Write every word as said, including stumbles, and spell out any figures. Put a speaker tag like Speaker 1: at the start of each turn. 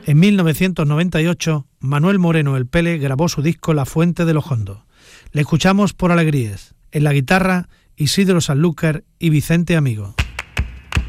Speaker 1: En mil novecientos noventa y ocho, Manuel Moreno el Pele grabó su disco La Fuente de los Hondos. Le escuchamos por Alegríes. En la guitarra, Isidro Sanlúcar y Vicente Amigo.